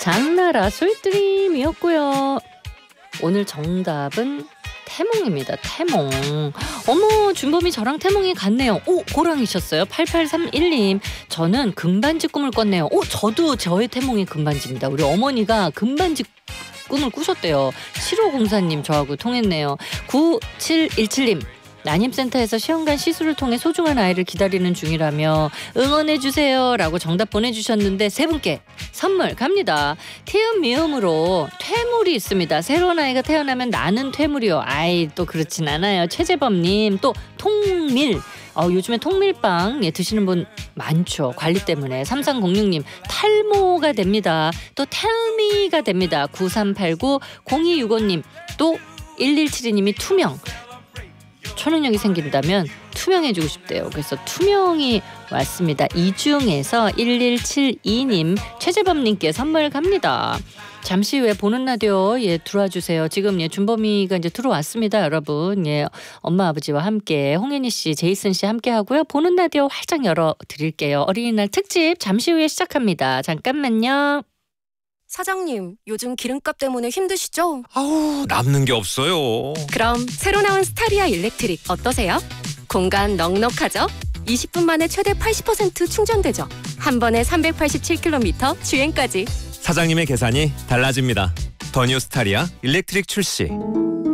장나라 솔드림이었고요. 오늘 정답은 태몽입니다. 태몽. 어머, 준범이 저랑 태몽이 같네요. 오, 고랑이셨어요. 8831님. 저는 금반지 꿈을 꿨네요. 오, 저도 저의 태몽이 금반지입니다. 우리 어머니가 금반지 꿈을 꾸셨대요. 7504님 저하고 통했네요. 9717님. 난임센터에서 시험관 시술을 통해 소중한 아이를 기다리는 중이라며 응원해주세요 라고 정답 보내주셨는데 세 분께 선물 갑니다. 티읕 미음으로 퇴물이 있습니다. 새로운 아이가 태어나면 나는 퇴물이요. 아이 또 그렇진 않아요. 최재범님 또 통밀. 요즘에 통밀빵 드시는 분 많죠. 관리 때문에. 3306님 탈모가 됩니다. 또 텔미가 됩니다. 9389 0265님 또 1172님이 투명. 초능력이 생긴다면 투명해지고 싶대요. 그래서 투명이 왔습니다. 이 중에서 1172님 최재범님께 선물 갑니다. 잠시 후에 보는 라디오 들어와 주세요. 지금 준범이가 이제 들어왔습니다, 여러분. 엄마 아버지와 함께 홍현희 씨, 제이슨 씨 함께 하고요. 보는 라디오 활짝 열어 드릴게요. 어린이날 특집 잠시 후에 시작합니다. 잠깐만요. 사장님, 요즘 기름값 때문에 힘드시죠? 아우, 남는 게 없어요. 그럼 새로 나온 스타리아 일렉트릭 어떠세요? 공간 넉넉하죠? 20분 만에 최대 80% 충전되죠? 한 번에 387km 주행까지. 사장님의 계산이 달라집니다. 더 뉴 스타리아 일렉트릭 출시.